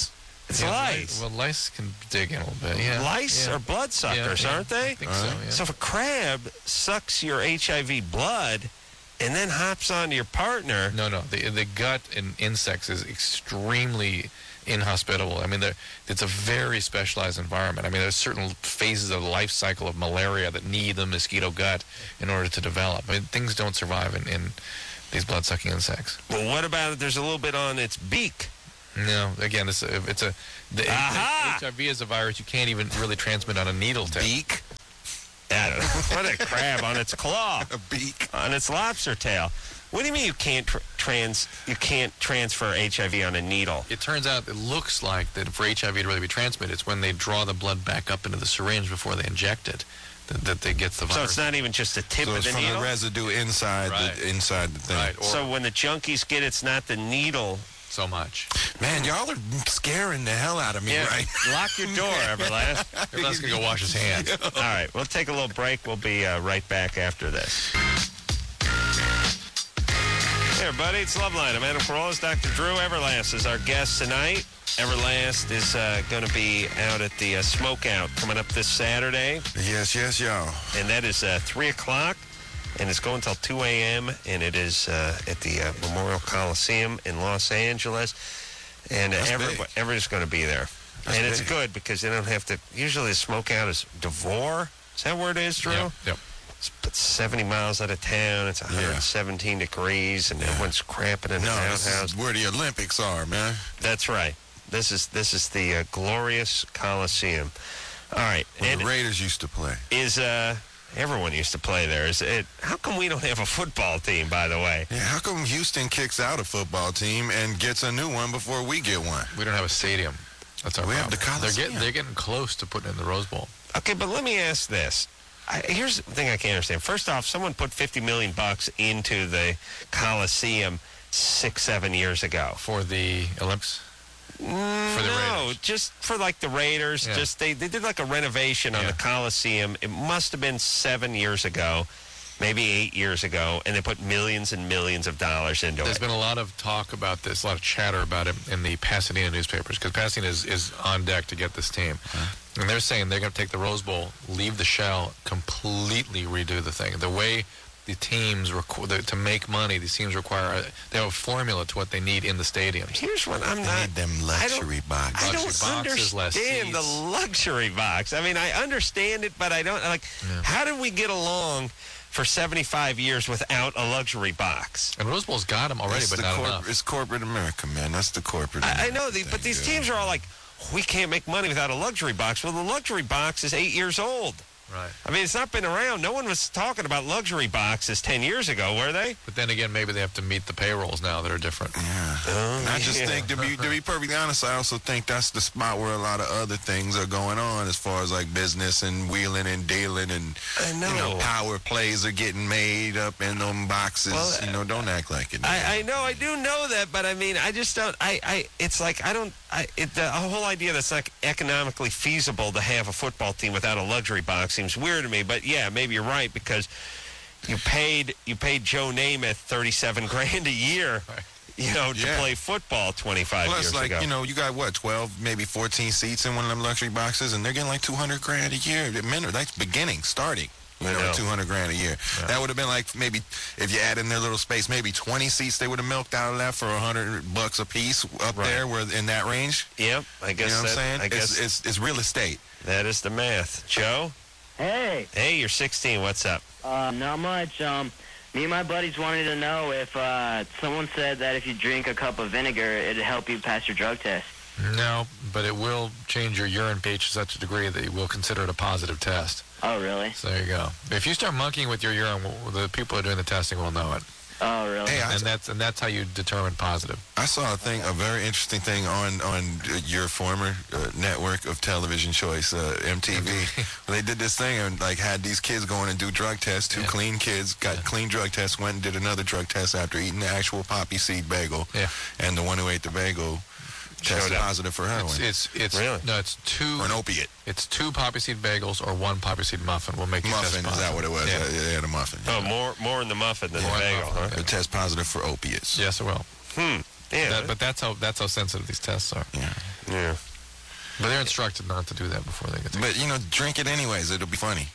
It's Yeah, lice. Well, lice can dig in a little bit. Yeah. Lice yeah. are bloodsuckers, Yeah, yeah. aren't they? I think so, yeah. So if a crab sucks your H I V blood and then hops onto your partner, No, no. The the gut in insects is extremely inhospitable. I mean, they're- it's a very specialized environment. I mean, there's certain phases of the life cycle of malaria that need the mosquito gut in order to develop. I mean, things don't survive in, in these blood-sucking insects. well, what about if there's a little bit on its beak? No, again, it's a, it's a the, Aha! H I V is a virus you can't even really transmit on a needle tip. Beak? I don't know. What a crab on its claw, A beak? on its lobster tail. What do you mean you can't tr- trans? You can't transfer H I V on a needle? It turns out it looks like that for H I V to really be transmitted, it's when they draw the blood back up into the syringe before they inject it that, that they get the virus. So it's not even just the tip So of it's the from needle. the residue inside Right. the inside the thing. Right, or So when the junkies get, it's not the needle. so much. Man, y'all are scaring the hell out of me, Yeah, right? lock your door, Everlast. Everyone's going to go wash his hands. All right, we'll take a little break. We'll be uh, right back after this. Hey, everybody, it's Loveline. I'm Adam Carolla. Doctor Drew Everlast is our guest tonight. Everlast is uh, going to be out at the uh, Smokeout coming up this Saturday, Yes, yes, y'all. and that is uh, three o'clock, and it's going until two a.m., and it is uh, at the uh, Memorial Coliseum in Los Angeles, and uh, That's everybody, big. everybody's going to be there. That's and it's big. good because they don't have to, usually the Smokeout is Devore. Is that where it is, Drew? Yep, yep. It's but seventy miles out of town. It's one hundred seventeen degrees, and everyone's cramping in the No, this outhouse. is where the Olympics are, man. That's right. This is this is the uh, glorious Coliseum. All right, Where and the Raiders used to play. is uh everyone used to play there? Is it? How come we don't have a football team? By the way, Yeah, how come Houston kicks out a football team and gets a new one before we get one? We don't have a stadium. That's our We have problem. the they're, Coliseum. getting, they're getting close to putting in the Rose Bowl. okay, but let me ask this. I, here's the thing I can't understand. First off, someone put fifty million bucks into the Coliseum six, seven years ago. For the Olympics? For the no, Raiders. just for like the Raiders. Yeah. Just they, they did like a renovation on Yeah. the Coliseum. It must have been seven years ago, maybe eight years ago, and they put millions and millions of dollars into There's it. been a lot of talk about this, a lot of chatter about it in the Pasadena newspapers, because Pasadena is, is on deck to get this team. And they're saying they're going to take the Rose Bowl, leave the shell, completely redo the thing. The way the teams, requ- the, to make money, these teams require, they have a formula to what they need in the stadiums. Here's what I'm They not. need them I don't- luxury boxes. I Luxury don't boxes, less understand the seats. luxury box. I mean, I understand it, but I don't like. Yeah. How did we get along for seventy-five years without a luxury box? And Rose Bowl's got them already, It's but the not corp- enough. It's corporate America, man. That's the corporate I, I America know, the, thing, but these yeah. teams are all like, we can't make money without a luxury box. Well, the luxury box is eight years old. Right. I mean, it's not been around. No one was talking about luxury boxes ten years ago, were they? But then again, maybe they have to meet the payrolls now that are different. Yeah. Oh, And I just yeah. think, to be to be perfectly honest, I also think that's the spot where a lot of other things are going on as far as like business and wheeling and dealing and I know. you know power plays are getting made up in them boxes. Well, you know, don't act like it. I, I know, I do know that, but I mean, I just don't. I, I it's like I don't. I it, the whole idea that's not economically feasible to have a football team without a luxury box seems weird to me. But yeah, maybe you're right because you paid you paid Joe Namath thirty-seven grand a year, you know, to Yeah. play football twenty-five Plus, years like ago. you know, you got what twelve, maybe fourteen seats in one of them luxury boxes, and they're getting like two hundred grand a year. The men, that's beginning, starting. You I know, know. two hundred grand a year. That would have been like maybe if you add in their little space, maybe twenty seats they would have milked out of that for a hundred bucks a piece up Right. there, where in that range. Yep, I You guess know what I'm that, saying? I guess it's, it's it's real estate. that is the math. Joe, Hey, hey, you're sixteen. What's up? uh, not much. Um, me and my buddies wanted to know if uh, someone said that if you drink a cup of vinegar, it'd help you pass your drug test. No, but it will change your urine pH to such a degree that you will consider it a positive test. Oh, really? So there you go. If you start monkeying with your urine, well, the people who are doing the testing will know it. Oh, really? Hey, I, And that's and that's how you determine positive. I saw a thing, a very interesting thing on on uh, your former uh, network of television choice, uh, M T V. They did this thing and like had these kids going and do drug tests. Two Yeah. clean kids got clean drug tests, went and did another drug test after eating the actual poppy seed bagel. Yeah. And the one who ate the bagel tested up. positive for heroin It's it's it's Really? no, it's two or an opiate. it's two poppy seed bagels or one poppy seed muffin will make you Muffin, test is that positive. what it was? Yeah. Yeah, yeah, the muffin. Oh, more more in the muffin than More the in the bagel, muffin, huh? okay. It tests positive for opiates. Yes, it will. Hmm. Yeah. That, but that's how that's how sensitive these tests are. Yeah. yeah. But they're instructed not to do that before they get there. But, you know, drink it anyways. It'll be funny.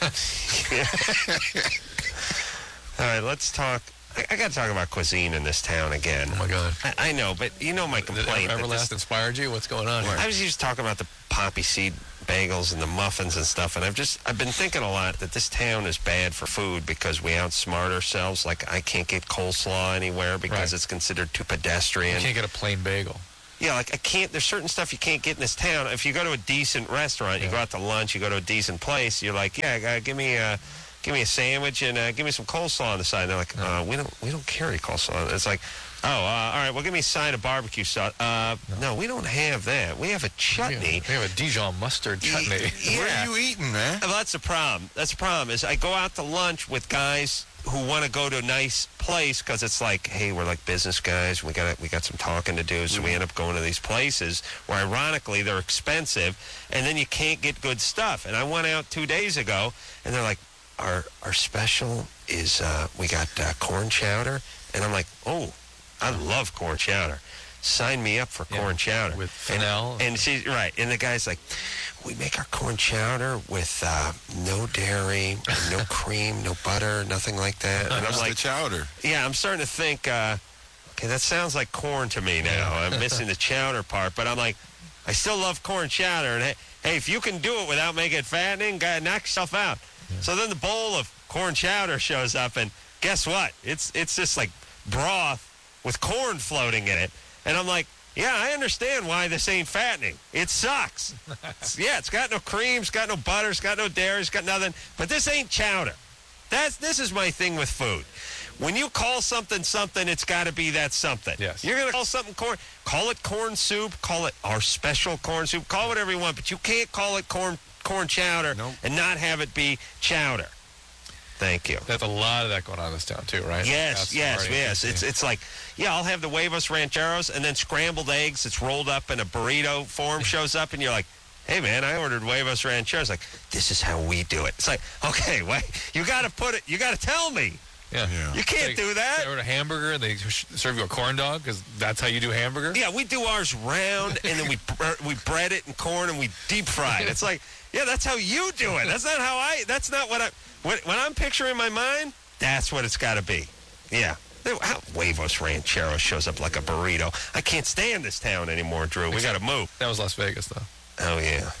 All right, let's talk. I, I got to talk about cuisine in this town again. Oh, my God. I, I know, but you know my complaint. Did Everlast this, inspired you? What's going on here? I was just talking about the poppy seed bagels and the muffins and stuff, and I've just I've been thinking a lot that this town is bad for food because we outsmart ourselves. Like, I can't get coleslaw anywhere because Right. it's considered too pedestrian. You can't get a plain bagel. Yeah, like I can't. There's certain stuff you can't get in this town. If you go to a decent restaurant, you Yeah. go out to lunch, you go to a decent place, you're like, yeah, uh, give me a, give me a sandwich and uh, give me some coleslaw on the side. And they're like, uh, we don't, we don't carry coleslaw. It's like, oh, uh, all right, well, give me a side of barbecue sauce. Uh, no. we don't have that. We have a chutney. We have a Dijon mustard chutney. Yeah. What are you eating, man? Well, that's the problem. That's the problem. Is I go out to lunch with guys who want to go to a nice place because it's like, hey, we're like business guys. We got we got some talking to do, so we end up going to these places where, ironically, they're expensive, and then you can't get good stuff. And I went out two days ago, and they're like, our our special is uh, we got uh, corn chowder, and I'm like, oh, I love corn chowder. Sign me up for Yeah, corn chowder with fennel. And, and she's right, and the guy's like, we make our corn chowder with uh, no dairy, no cream, no butter, nothing like that. And I'm What's like, the chowder? yeah, I'm starting to think, uh, okay, that sounds like corn to me now. I'm missing the chowder part, but I'm like, I still love corn chowder. And hey, hey if you can do it without making it fattening, go ahead, knock yourself out. Yeah. So then the bowl of corn chowder shows up, and guess what? It's it's just like broth with corn floating in it. And I'm like, yeah, I understand why this ain't fattening. It sucks. It's- yeah, it's got no cream, it's got no butter, it's got no dairy, it's got nothing. But this ain't chowder. That's this is my thing with food. When you call something something, it's got to be that something. Yes. You're gonna call something corn. Call it corn soup. Call it our special corn soup. Call it whatever you want, but you can't call it corn corn chowder Nope. and not have it be chowder. Thank you. There's a lot of that going on in this town, too, right? Yes, That's yes, already- yes. It's it's like, yeah, I'll have the huevos rancheros, and then scrambled eggs. It's rolled up in a burrito form shows up, and you're like, hey, man, I ordered huevos rancheros. Like, this is how we do it. It's like, okay, wait, you got to put it, you got to tell me. Yeah. Yeah. You can't They- do that. They order a hamburger and they sh- serve you a corn dog because that's how you do hamburger? Yeah, we do ours round, and then we bre- we bread it in corn, and we deep fry it. It's like, yeah, that's how you do it. That's not how I, that's not what I, when, when I'm picturing in my mind, that's what it's got to be. Yeah. How huevos rancheros shows up like a burrito. I can't stand this town anymore, Drew. We got to move. That was Las Vegas, though. Oh, yeah.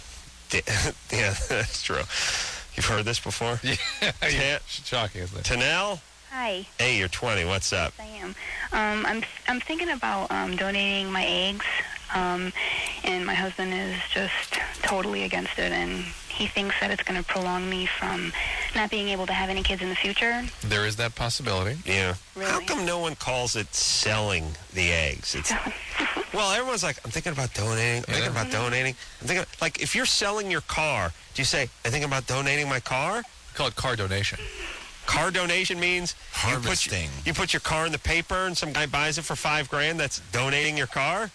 Yeah, that's true. You've heard this before? Yeah. Yeah. Shocking, isn't it? Tanel? Hi, Hey, you're twenty. What's up? I am. Um, I'm I'm thinking about um, donating my eggs, um, and my husband is just totally against it, and he thinks that it's going to prolong me from not being able to have any kids in the future. There is that possibility. Yeah. Really? How come no one calls it selling the eggs? It's well, everyone's like, I'm thinking about donating. I'm Yeah. thinking about donating. I'm thinking like if you're selling your car, do you say, I'm thinking about donating my car? We call it car donation. Car donation means you put, Harvesting. your, you put your car in the paper and some guy buys it for five grand. That's donating your car?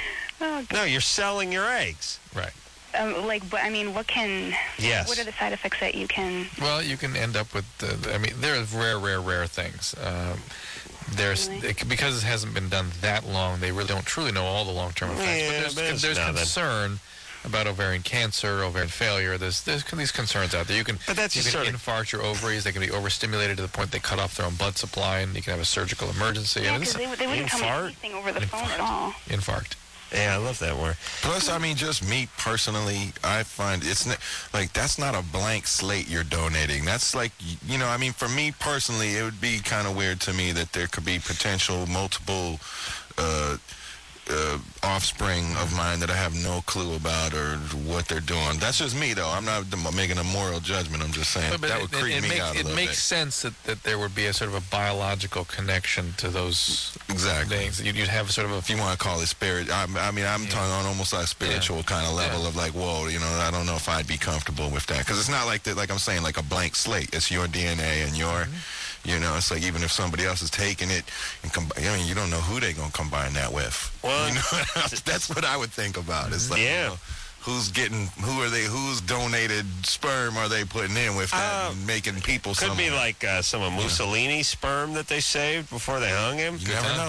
Oh, No, you're selling your eggs. Right. um, like, but I mean, what can? Yes. What are the side effects that you can? Well, you can end up with, uh, I mean, there are rare, rare, rare things. Um, there's Really? it, because it hasn't been done that long, they really don't truly know all the long-term effects. Yeah, but there's, but it's there's nothing. concern about ovarian cancer, ovarian failure. There's there's these concerns out there. You can But that's you just can sort of- infarct your ovaries. They can be overstimulated to the point they cut off their own blood supply, and you can have a surgical emergency. I Yeah, mean, because this they, they wouldn't tell me Infart? anything over the phone Infart. at all. infarct. Yeah, I love that word. Plus, I mean, just me personally, I find it's n- like that's not a blank slate you're donating. That's like, y- you know, I mean, for me personally, it would be kind of weird to me that there could be potential multiple uh, uh, offspring of mine that I have no clue about or what they're doing. That's just me, though. I'm not dem- making a moral judgment. I'm just saying But, but that it, would it- creep it me makes, out a it little makes bit. sense that, that there would be a sort of a biological connection to those Exactly. things. You'd, you'd have sort of a If you want to call it spirit, I, I mean, I'm talking on almost like spiritual kind of level Yeah. of like, whoa, you know, I don't know if I'd be comfortable with that because it's not like that. Like I'm saying, like a blank slate. It's your D N A and your, you know, it's like even if somebody else is taking it and com- I mean, you don't know who they're gonna combine that with. Well, you know, that's what I would think about. It's like, Yeah. you know, who's getting, who are they, whose donated sperm are they putting in with that Uh, and making people? Could be somewhere? like uh, some of Mussolini's sperm that they saved before they hung him. You never time. know.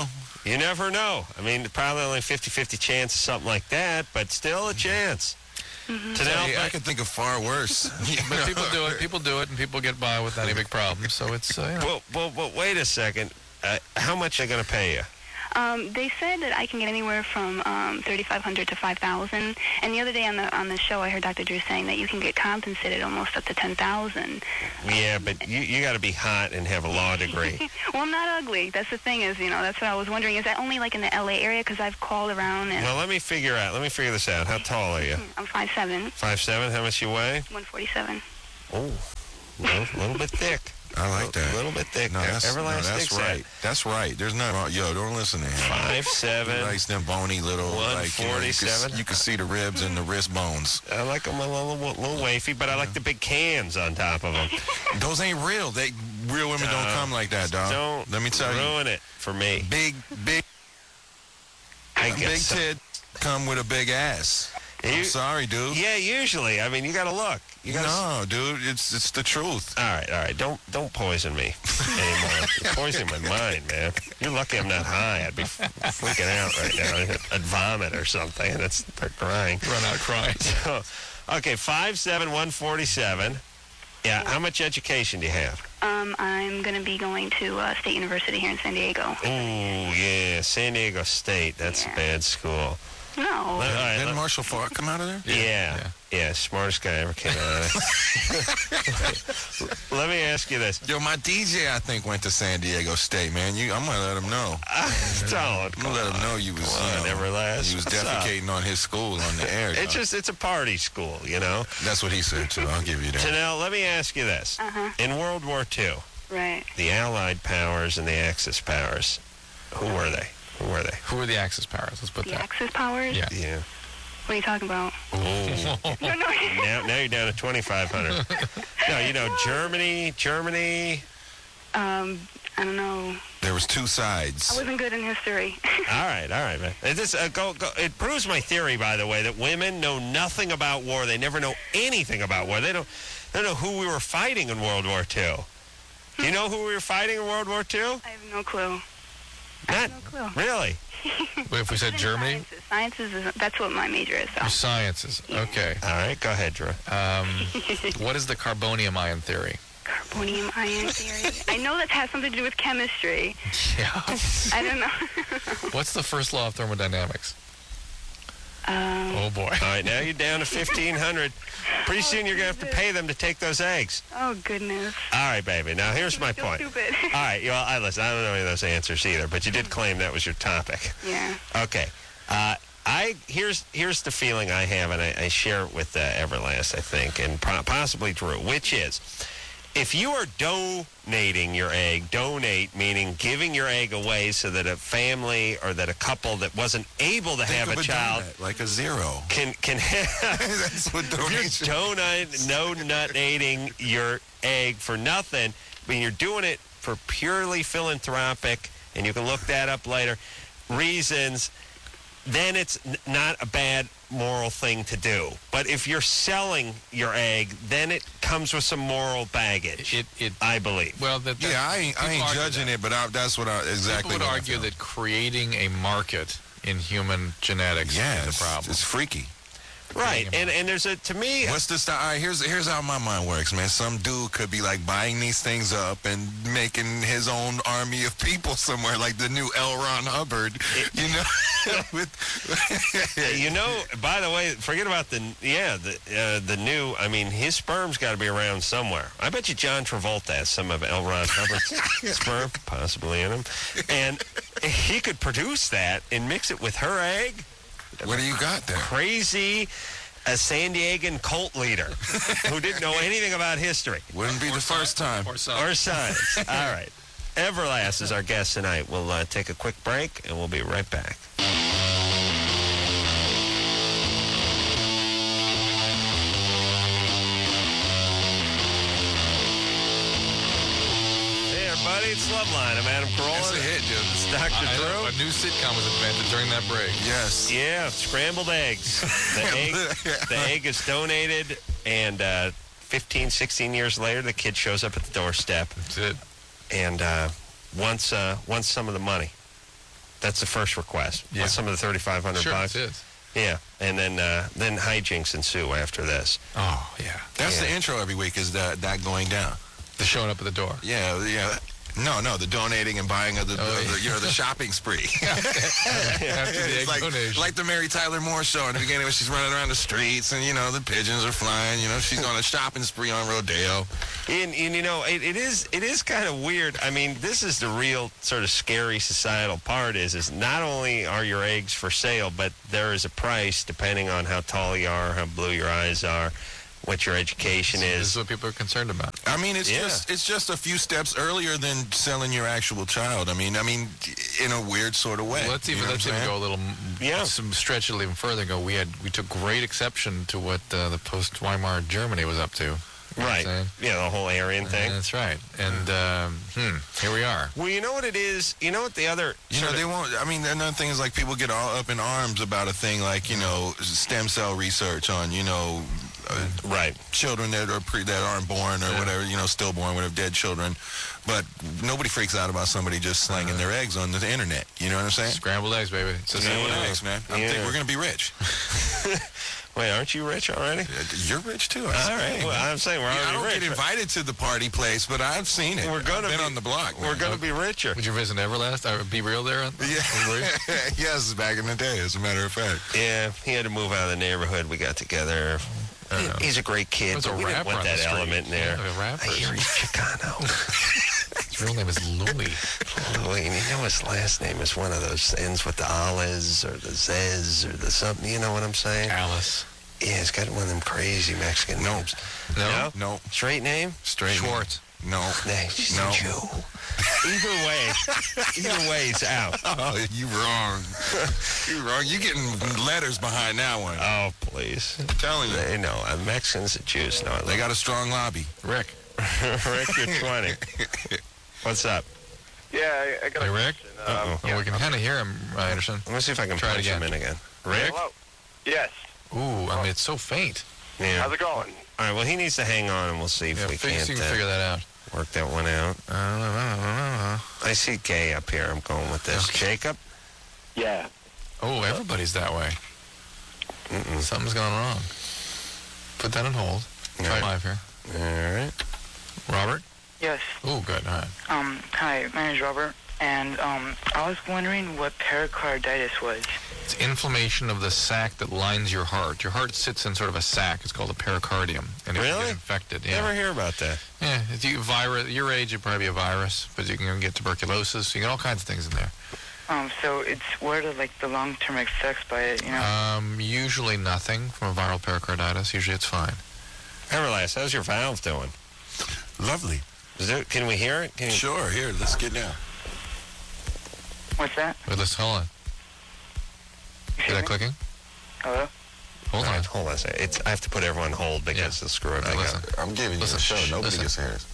You never know. I mean, probably only fifty-fifty chance of something like that, but still a chance. Mm-hmm. To now, Hey, I can think of far worse. You But know? people do it. People do it, and people get by with not any big problems. So it's, uh, you know. well, well, well, wait a second. Uh, how much are they going to pay you? Um, they said that I can get anywhere from um, thirty-five hundred to five thousand. And the other day on the on the show, I heard Doctor Drew saying that you can get compensated almost up to ten thousand. Yeah, but you you got to be hot and have a law degree. Well, I'm not ugly. That's the thing is, you know, that's what I was wondering. Is that only like in the L A area? Because I've called around and Well, let me figure out. Let me figure this out. How tall are you? I'm five seven, Five seven. How much you weigh? one forty-seven. Oh, a little, little bit thick. I like that. A little bit thick. No, there. that's, no, Everlasting that's right. That's right. There's nothing wrong. Yo, don't listen to him. Five seven. He likes them bony little, like, you know, you one forty-seven. can, you can see the ribs and the wrist bones. I like them a little, little wafy, but I like the big cans on top of them. Those ain't real. They real women don't Uh, come like that, dog. Don't Let me tell you. ruin it for me. Big, big, I big guess so. tit come with a big ass. I'm You- sorry, dude. Yeah, usually. I mean, you got to look. You got No, dude, it's it's the truth. All right, all right. Don't don't poison me anymore. You're poisoning my mind, man. You're lucky I'm not high. I'd be f- freaking out right now. I'd vomit or something, and it's start crying. Run out crying. So, okay, five seven one forty seven. Yeah. How much education do you have? Um, I'm going to be going to uh, State University here in San Diego. Oh yeah, San Diego State. That's Yeah. a bad school. No. Let- all right, Didn't let- Marshall Falk come out of there? Yeah, yeah. yeah, smartest guy ever came out of there. Let me ask you this. Yo, my D J, I think, went to San Diego State, man. You, I'm gonna let him know. Don't. I'm gonna let him know you was, Come on, you know, Everlast. you was What's up? defecating on his school on the air. It's dog. just, it's a party school, you know? That's what he said too. I'll give you that. So now, let me ask you this. Uh-huh. In World War Two, Right. the Allied powers and the Axis powers, who were they? Who were they? Who are the Axis powers? Let's put The that. Axis powers? Yeah. Yeah. What are you talking about? Oh. No, no. now, now you're down to twenty-five hundred. No, you know, Germany, Germany. um, I don't know. There was two sides. I wasn't good in history. All right, all right, man. It, this, uh, go, go, it proves my theory, by the way, that women know nothing about war. They never know anything about war. They don't, they don't know who we were fighting in World War Two. You know who we were fighting in World War Two? I have no clue. I Not have no clue. really. Wait, if we said Germany? Sciences. Sciences is, that's what my major is, though. Sciences. Okay. All right, go ahead, Drew. Um, what is the carbonium ion theory? Carbonium ion theory. I know that has something to do with chemistry. Yeah. I don't know. What's the first law of thermodynamics? um, Oh, boy. All right, now you're down to fifteen hundred. Pretty soon you're going to have to pay them to take those eggs. oh, goodness. All right, baby. Now, here's my Still point. stupid. All right, well, I listen. I don't know any of those answers either, but you did claim that was your topic. Yeah. Okay. Uh, I here's here's the feeling I have, and I, I share it with uh, Everlast, I think, and po- possibly Drew, which is, if you are donating your egg, donate meaning giving your egg away so that a family or that a couple that wasn't able to Think have of a child donut, like a zero. can can have. That's what If donation. you're donut, no nutnating your egg for nothing, I mean, you're doing it for purely philanthropic, and you can look that up later, reasons, then it's n- not a bad moral thing to do. But if you're selling your egg, then it comes with some moral baggage, It, it, I believe. well, that, that Yeah, I ain't, I people ain't argue judging that. it, but I, that's what I exactly. People would what I argue feel. that creating a market in human genetics yeah, is it's, the problem. it's freaky. Right, and, and there's a, to me, What's the style? All right, here's here's how my mind works, man. Some dude could be like buying these things up and making his own army of people somewhere, like the new L. Ron Hubbard. You know, with you know, by the way, forget about the, yeah, the uh, the new, I mean, his sperm's got to be around somewhere. I bet you John Travolta has some of L. Ron Hubbard's sperm, possibly in him. And he could produce that and mix it with her egg. what do you got there? Crazy, a San Diegan cult leader who didn't know anything about history Wouldn't be the first time. Or so. or science. All right. Everlast is our guest tonight. We'll uh, take a quick break, and we'll be right back. Hey, everybody. It's Loveline. I'm Adam Carolla. That's a hit, dude. It's Doctor I know, Drew. a new sitcom was invented during that break. Yes. Yeah, scrambled eggs. The egg, the egg is donated, and uh, fifteen, sixteen years later, the kid shows up at the doorstep That's it. and uh, wants uh, wants some of the money. That's the first request. Yeah. What's some of the thirty-five hundred Sure, bucks? it is. Yeah, and then uh, then hijinks ensue after this. Oh, yeah. That's Yeah. the intro every week, is that, that going down. The showing up at the door. Yeah, yeah. No, no, the donating and buying of the, Oh, the, yeah. the you know, the shopping spree. After the egg It's like, donation. like the Mary Tyler Moore show in the beginning when she's running around the streets and, you know, the pigeons are flying. You know, she's on a shopping spree on Rodeo. And, and you know, it, it is it is kind of weird. I mean, this is the real sort of scary societal part is, is not only are your eggs for sale, but there is a price depending on how tall you are, how blue your eyes are, what your education This is. is what people are concerned about. I mean, it's Yeah. just it's just a few steps earlier than selling your actual child. I mean, I mean, in a weird sort of way. Well, let's You even know let's what I'm even saying? go a little Yeah. some stretch it even further and go. We had we took great exception to what uh, the post Weimar Germany was up to. You know what I'm Right. saying? Yeah, the whole Aryan thing. That's right. And um, hmm, here we are. Well, you know what it is? You know what the other... You know, sort they of- won't. I mean, another thing is like people get all up in arms about a thing like, you know, stem cell research on, you know, uh, Right. children that are pre, that aren't born or Yeah. whatever, you know, stillborn, whatever, dead children. But nobody freaks out about somebody just slanging their eggs on the internet. You know what I'm saying? Scrambled eggs, baby. It's just Scrambled Yeah. eggs, man. I Yeah. think we're gonna be rich. Wait, aren't you rich already? Uh, You're rich too. I All say, right. man. Well, I'm saying we're I already don't rich. get invited to the party place, but I've seen it. We're gonna I've been be- on the block. We're man. going to be richer. Would you visit Everlast? Or Be Real there? Were you? Yeah. Yes, back in the day, as a matter of fact. Yeah, he had to move out of the neighborhood. We got together. I don't know. He's a great kid, There's but a we didn't rapper want on the that street. element in there. Yeah, a rapper. I hear he's Chicano. His real name is Louie. Louis, and you know his last name is one of those ends with the Aliz or the Zez or the something. You know what I'm saying? Alice. Yeah, he's got one of them crazy Mexican No. names. No? No. Straight name? Straight. Schwartz. No. Nah, he's No. a Jew. Either way, either way, it's out. Oh, you wrong. You wrong. You getting letters behind that one. Oh, please. I'm telling you. They know. Uh, Mexicans and Jews know. They got a strong lobby. Rick. Rick, you're twenty. What's up? Yeah, I, I got Hey, a Rick? question. Uh-oh. Um, Oh, we can kind of hear him, uh, Anderson. Let me see if I can Try it punch him again. in again. Rick? hello. Yes. Ooh, I mean, it's so faint. Yeah. How's it going? All right, well, he needs to hang on, and we'll see if Yeah, we fig- can't see if you can uh, figure that out. work that one out. I don't know, I don't know, I don't know. I see gay up here. I'm going with this. Okay. Jacob? Yeah. Oh, everybody's that way. Mm-mm. Something's gone wrong. Put that on hold. Try All right. live here. All right. Robert? Yes. Oh, good. All right. Um, hi, my name is Robert, and um, I was wondering what pericarditis was. It's inflammation of the sac that lines your heart. Your heart sits in sort of a sac. It's called a pericardium. And if you Really? get infected, yeah. Never hear about that. Yeah, if you virus, your age, it'd probably be a virus, but you can get tuberculosis. You get all kinds of things in there. Um, so it's what are like the long-term effects by it, you know? Um, usually nothing from a viral pericarditis. Usually it's fine. Everlast, how's your valve doing? Lovely. Is it, can we hear it? Can you, Sure. Here, let's get down. What's that? Wait, let's hold on. Is Excuse that me? clicking? Hello? Hold All on. right, hold on a second. It's, I have to put everyone on hold because Yeah. they'll screw All right, everything listen. up. I'm giving you Listen, a show. shh, Nobody listen. gets hers.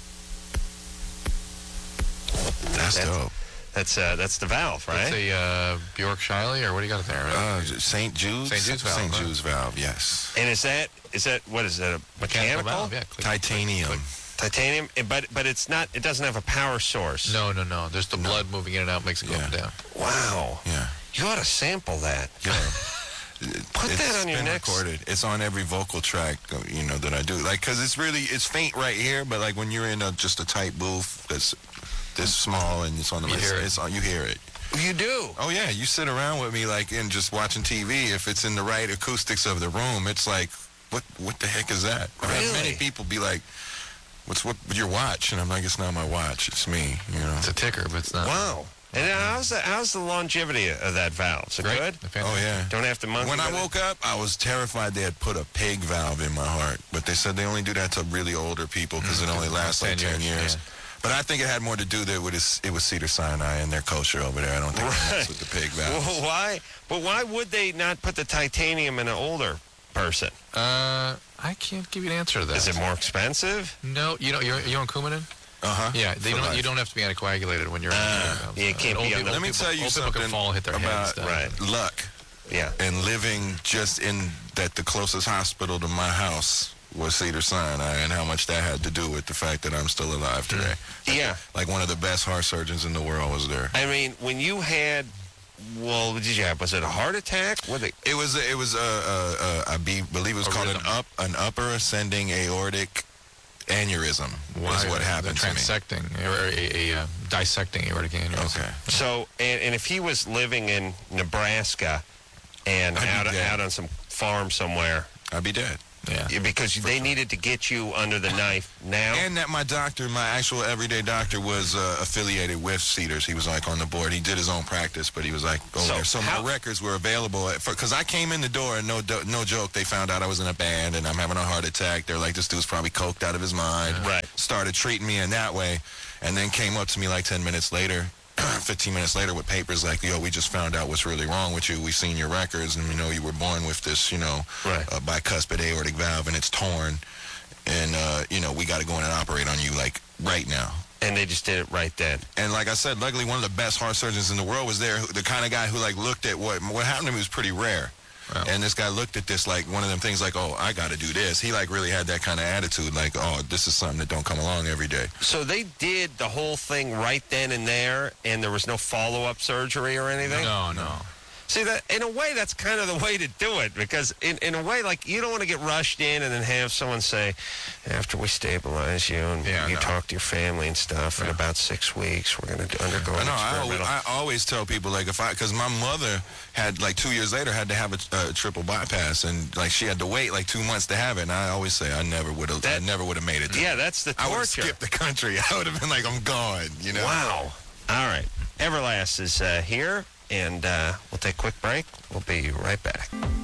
That's That's- dope. That's uh, that's the valve, right? It's a uh, Bjork Shiley, or what do you got there? Uh, Saint Jude's. Saint Jude's valve, Saint right? Jude's valve. Yes. and is that is that what is that? A mechanical? valve, yeah. Click. Titanium. Titanium, Eh, but but it's not. It doesn't have a power source. No, no, no. There's the No. blood moving in and out, makes it go up Yeah. and down. Wow. Yeah. You ought to sample that. Yeah. Put It's that on your been next. recorded. It's on every vocal track, uh, you know, that I do. Like, cause it's really it's faint right here, but like when you're in a, just a tight booth that's this small and it's on the You it's, hear it. it's on, you hear it. You do. Oh yeah, you sit around with me like in just watching T V. If it's in the right acoustics of the room, it's like, what what the heck is that? I've had Really? many people be like, "What's what with your watch?" And I'm like, "It's not my watch. It's me." You know. It's a ticker, but it's not. Wow. And how's the how's the longevity of that valve? Is it Great. good? Fantastic. Oh yeah. Don't have to monkey. When I with it? woke up, I was terrified they had put a pig valve in my heart, but they said they only do that to really older people because it only lasts like ten years. yeah. But I think it had more to do that with his, it was Cedar Sinai and their kosher over there. I don't think it Right. messed with the pig valve. Well, why? But why would they not put the titanium in an older person? Uh, I can't give you an answer to that. Is it more expensive? No, you know, you're, you on Coumadin? Uh huh. Yeah, they don't. You don't have to be anticoagulated when you're. Ah, on yeah, it can't old be on people, the- Let me people- tell you old people something can fall and hit their head and about stuff. Right. luck Yeah. and living just in that the closest hospital to my house was Cedar Sinai, and how much that had to do with the fact that I'm still alive today. Yeah. Like one of the best heart surgeons in the world was there. I mean, when you had well, what did you have? Was it a heart attack? What they? It was. It was. Uh, uh, uh, I be, believe it was A called rhythm. an up, an upper ascending aortic aneurysm. Was what happened to me. Transecting or a, a, uh, dissecting aortic aneurysm. Okay. So, and, and if he was living in Nebraska and I'd be out dead. out on some farm somewhere, I'd be dead. Yeah. yeah, because they needed to get you under the knife now. And that my doctor, my actual everyday doctor, was uh, affiliated with Cedars. He was like on the board. He did his own practice, but he was like over So there. So how- my records were available because I came in the door and no do- no joke, they found out I was in a band and I'm having a heart attack. They're like, this dude's probably coked out of his mind. Right. Started treating me in that way, and then came up to me like ten minutes later. fifteen minutes later with papers like, yo, we just found out what's really wrong with you. We've seen your records, and we know you were born with this, you know, Right. uh, bicuspid aortic valve, and it's torn. And, uh, you know, we got to go in and operate on you, like, right now. And they just did it right then. And like I said, luckily one of the best heart surgeons in the world was there. who- The kind of guy who, like, looked at what what happened to me was pretty rare. Wow. And this guy looked at this like one of them things like, oh, I got to do this. He, like, really had that kind of attitude, like, oh, this is something that don't come along every day. So they did the whole thing right then and there, and there was no follow-up surgery or anything? No, no. See, that in a way, that's kind of the way to do it, because in, in a way, like, you don't want to get rushed in and then have someone say, after we stabilize you and Yeah, you no. talk to your family and stuff, in Yeah. about six weeks, we're going to undergo I an know. I always, experimental... I always tell people, like, if I, because my mother had, like, two years later, had to have a, a triple bypass, and, like, she had to wait, like, two months to have it, and I always say, I never would have, I That- never would have made it. to- Yeah, that's the I would have torture. skipped the country. I would have been like, I'm gone, you know? Wow. All right. Everlast is uh, here, and uh, we'll take a quick break. We'll be right back.